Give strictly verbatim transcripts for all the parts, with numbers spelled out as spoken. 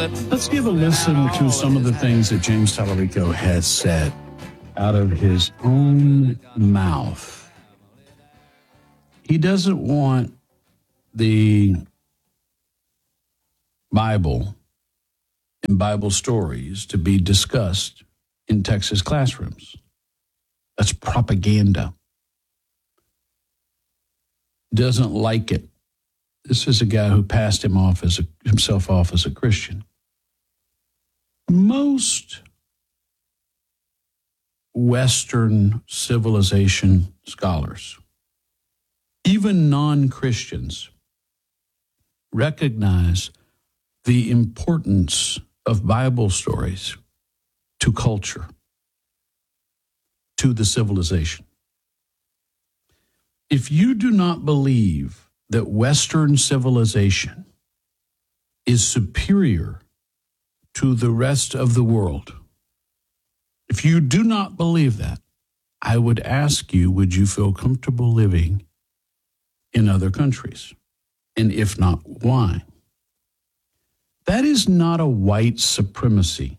it. Let's give a listen to some of the things that James Tallarico has said out of his own mouth. He doesn't want the Bible and Bible stories to be discussed in Texas classrooms. That's propaganda. Doesn't like it. This is a guy who passed him off as a, himself off as a Christian. Most Western civilization scholars, even non-Christians, recognize the importance of Bible stories to culture, to the civilization. If you do not believe that Western civilization is superior to the rest of the world, if you do not believe that, I would ask you, would you feel comfortable living in other countries? And if not, why? That is not a white supremacy.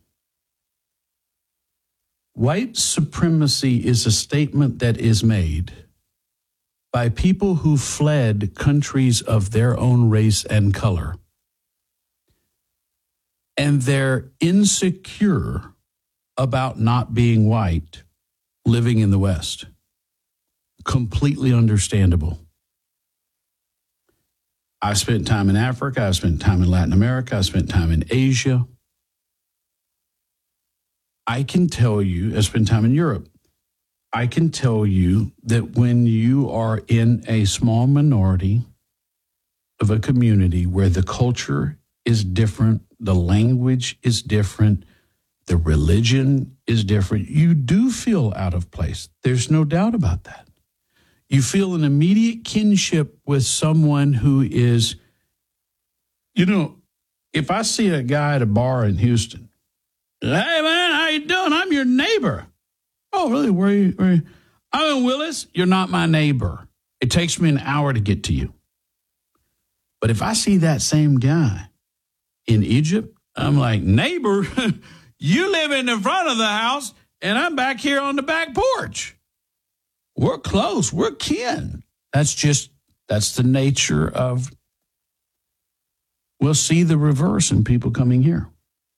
White supremacy is a statement that is made by people who fled countries of their own race and color. And they're insecure about not being white, living in the West. Completely understandable. I've spent time in Africa. I've spent time in Latin America. I've spent time in Asia. I can tell you, I've spent time in Europe. I can tell you that when you are in a small minority of a community where the culture is different, the language is different, the religion is different, you do feel out of place. There's no doubt about that. You feel an immediate kinship with someone who is, you know, if I see a guy at a bar in Houston, hey, man, how you doing? I'm your neighbor. Oh, really? Where are you? Where are you? I'm in Willis. You're not my neighbor. It takes me an hour to get to you. But if I see that same guy in Egypt, I'm like, neighbor, you live in the front of the house, and I'm back here on the back porch. We're close. We're kin. That's just, that's the nature of, we'll see the reverse in people coming here.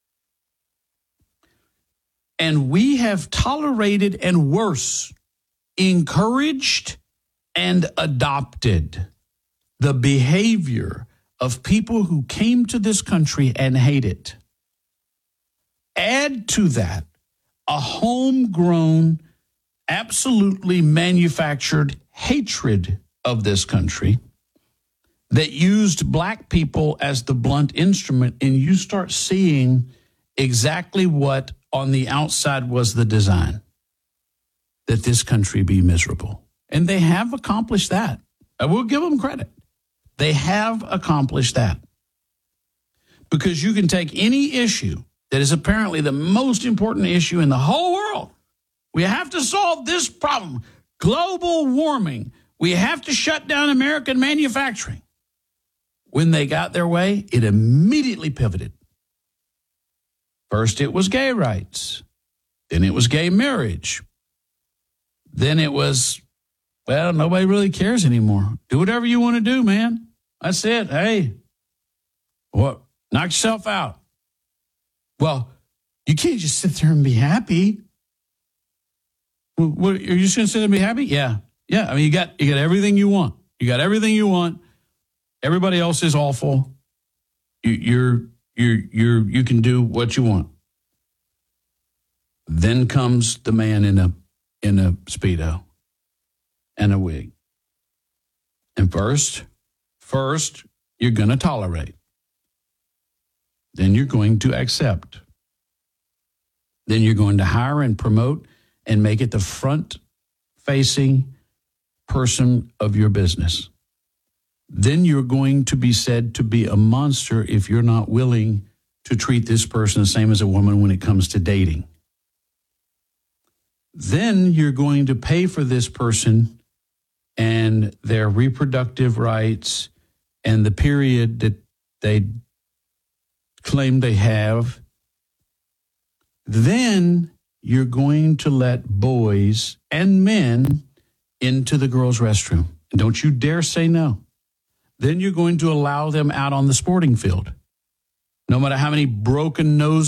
And we have tolerated and worse, encouraged and adopted the behavior of people who came to this country and hate it. Add to that a homegrown, absolutely manufactured hatred of this country that used black people as the blunt instrument, and you start seeing exactly what on the outside was the design, that this country be miserable. And they have accomplished that. I will give them credit. They have accomplished that. Because you can take any issue that is apparently the most important issue in the whole world. We have to solve this problem, global warming. We have to shut down American manufacturing. When they got their way, it immediately pivoted. First, it was gay rights. Then it was gay marriage. Then it was, well, nobody really cares anymore. Do whatever you want to do, man. That's it. Hey, what? Knock yourself out. Well, you can't just sit there and be happy. Well, what, are you just going to sit there and be happy? Yeah. Yeah. I mean, you got you got everything you want. You got everything you want. Everybody else is awful. You, you're you're you're you can do what you want. Then comes the man in a in a Speedo and a wig. And first, first you're going to tolerate. Then you're going to accept. Then you're going to hire and promote and make it the front-facing person of your business. Then you're going to be said to be a monster if you're not willing to treat this person the same as a woman when it comes to dating. Then you're going to pay for this person and their reproductive rights and the period that they claim they have, then you're going to let boys and men into the girls' restroom. Don't you dare say no. Then you're going to allow them out on the sporting field. No matter how many broken noses